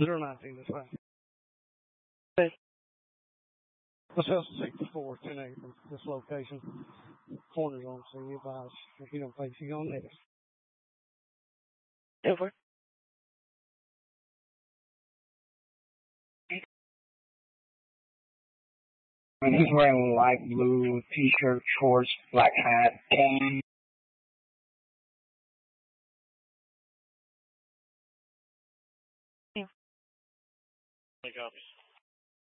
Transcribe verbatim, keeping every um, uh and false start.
zero nineteen, that's fine. Okay. Let's also sixty-four, ten eight from this location. Corners on, so you advise if you don't think you're going to this. Over. And he's wearing light blue t-shirt, shorts, black hat, cane. Yeah. Copies.